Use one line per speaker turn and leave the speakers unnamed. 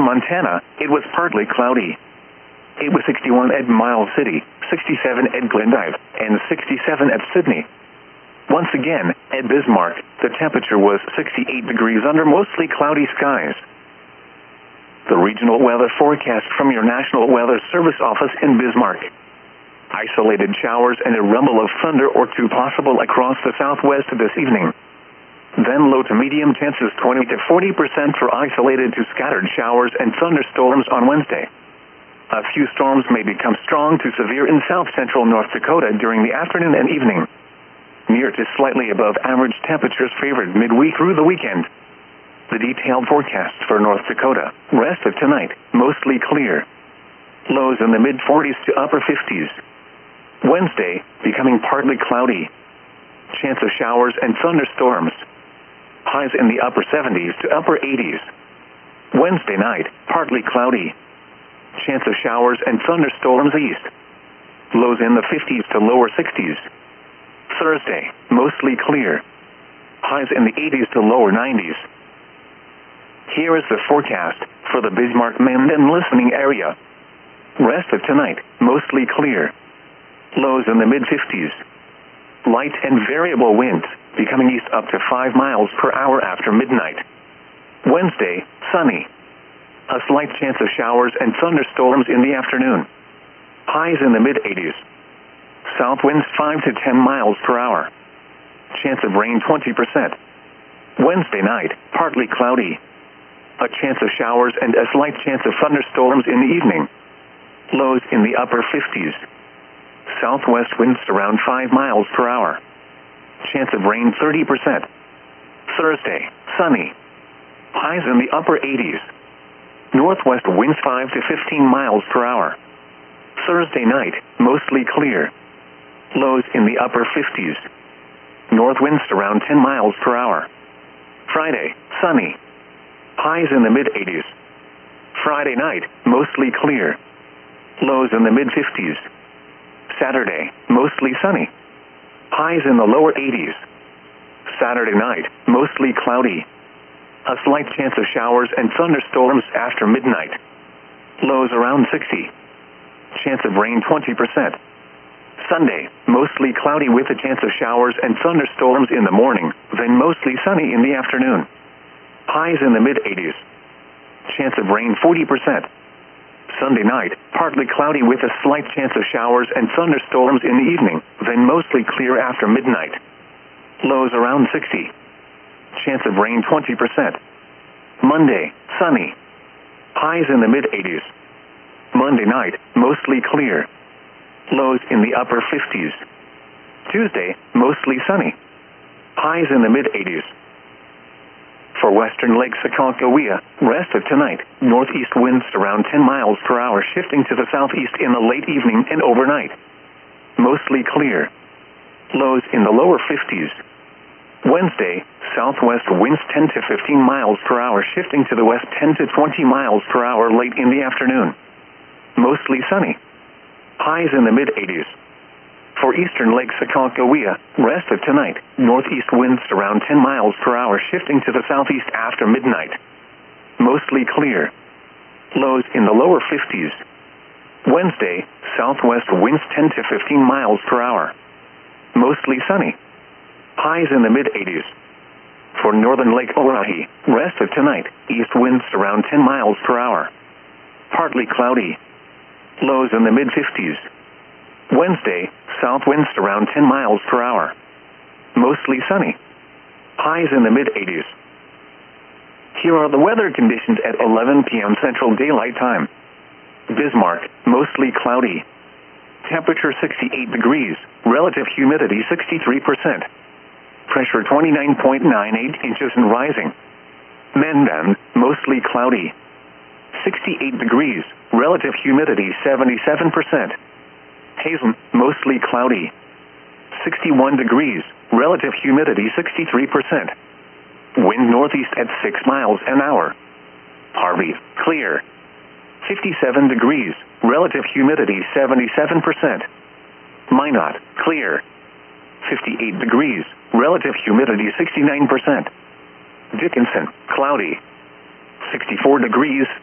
Montana, it was partly cloudy. It was 61 at Miles City, 67 at Glendive, and 67 at Sydney. Once again, at Bismarck, the temperature was 68 degrees under mostly cloudy skies. The regional weather forecast from your National Weather Service office in Bismarck. Isolated showers and a rumble of thunder or two possible across the southwest this evening. Then low to medium chances 20 to 40% for isolated to scattered showers and thunderstorms on Wednesday. A few storms may become strong to severe in south-central North Dakota during the afternoon and evening. Near to slightly above average temperatures favored midweek through the weekend. The detailed forecast for North Dakota. Rest of tonight, mostly clear. Lows in the mid-40s to upper 50s. Wednesday, becoming partly cloudy. Chance of showers and thunderstorms. Highs in the upper 70s to upper 80s. Wednesday night, partly cloudy. Chance of showers and thunderstorms east. Lows in the 50s to lower 60s. Thursday, mostly clear. Highs in the 80s to lower 90s. Here is the forecast for the Bismarck, Menden listening area. Rest of tonight, mostly clear. Lows in the mid-50s. Light and variable winds, becoming east up to 5 miles per hour after midnight. Wednesday, sunny. A slight chance of showers and thunderstorms in the afternoon. Highs in the mid-80s. South winds 5 to 10 miles per hour. Chance of rain 20%. Wednesday night, partly cloudy. A chance of showers and a slight chance of thunderstorms in the evening. Lows in the upper 50s. Southwest winds around 5 miles per hour. Chance of rain 30%. Thursday, sunny. Highs in the upper 80s. Northwest winds 5 to 15 miles per hour. Thursday night, mostly clear. Lows in the upper 50s. North winds around 10 miles per hour. Friday, sunny. Highs in the mid-80s. Friday night, mostly clear. Lows in the mid-50s. Saturday, mostly sunny. Highs in the lower 80s. Saturday night, mostly cloudy. A slight chance of showers and thunderstorms after midnight. Lows around 60. Chance of rain 20%. Sunday, mostly cloudy with a chance of showers and thunderstorms in the morning, then mostly sunny in the afternoon. Highs in the mid-80s. Chance of rain 40%. Sunday night, partly cloudy with a slight chance of showers and thunderstorms in the evening, then mostly clear after midnight. Lows around 60. Chance of rain 20%. Monday, sunny. Highs in the mid-80s. Monday night, mostly clear. Lows in the upper 50s. Tuesday, mostly sunny. Highs in the mid-80s. For western Lake Sakakawea, rest of tonight, northeast winds around 10 miles per hour shifting to the southeast in the late evening and overnight. Mostly clear. Lows in the lower 50s. Wednesday, southwest winds 10 to 15 miles per hour shifting to the west 10 to 20 miles per hour late in the afternoon. Mostly sunny. Highs in the mid-80s. For eastern Lake Sakakawea, rest of tonight, northeast winds around 10 miles per hour shifting to the southeast after midnight. Mostly clear. Lows in the lower 50s. Wednesday, southwest winds 10 to 15 miles per hour. Mostly sunny. Highs in the mid-80s. For northern Lake Oahe, rest of tonight, east winds around 10 miles per hour. Partly cloudy. Lows in the mid-50s. Wednesday, south winds around 10 miles per hour. Mostly sunny. Highs in the mid-80s. Here are the weather conditions at 11 p.m. Central Daylight Time. Bismarck, mostly cloudy. Temperature 68 degrees, relative humidity 63%. Pressure 29.98 inches and rising. Menden, mostly cloudy. 68 degrees, relative humidity 77%. Hazen, mostly cloudy. 61 degrees, relative humidity 63%. Wind northeast at 6 miles an hour. Harvey, clear. 57 degrees, relative humidity 77%. Minot, clear. 58 degrees, relative humidity 69%. Dickinson, cloudy. 64 degrees,